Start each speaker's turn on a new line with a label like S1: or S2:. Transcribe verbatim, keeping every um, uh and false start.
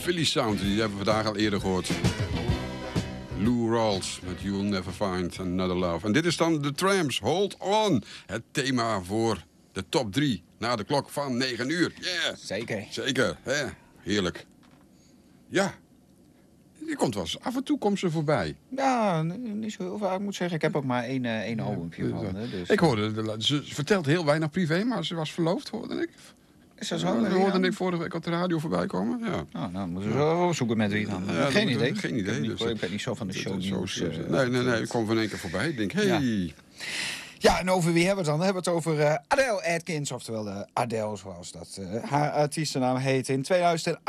S1: Philly Sound, die hebben we vandaag al eerder gehoord. Lou Rawls met You'll Never Find Another Love. En dit is dan de Tramps, Hold On. Het thema voor de top drie. Na de klok van negen uur. Yeah.
S2: Zeker.
S1: Zeker, hè? Heerlijk. Ja. Die komt wel eens. Af en toe komt ze voorbij.
S2: Ja, niet zo heel vaak. Ik moet zeggen, ik heb ook maar één, uh, één
S1: Ja,
S2: albumpje
S1: ja.
S2: van. Hè, dus.
S1: Ik hoorde, de- ze vertelt heel weinig privé, maar ze was verloofd, hoorde ik.
S2: Is dat zo?
S1: Ja, dat
S2: Ja.
S1: hoorde ik vorige week op de radio voorbij komen. Ja.
S2: Oh, nou, moeten we zo zoeken met wie dan.
S1: Ja,
S2: geen
S1: dat-
S2: idee.
S1: Geen idee.
S2: Ik ben,
S1: Dus
S2: niet, ik ben niet zo van de
S1: dat-
S2: show
S1: dat-
S2: nieuws.
S1: zo-
S2: uh,
S1: nee, nee, nee. Ik kwam van één keer voorbij. Ik denk, hé. Hey.
S2: Ja. Ja, en over wie hebben we het dan? Dan hebben we het over uh, Adele Atkins, oftewel uh, Adele, zoals dat uh, haar artiestennaam heet. In tweeduizend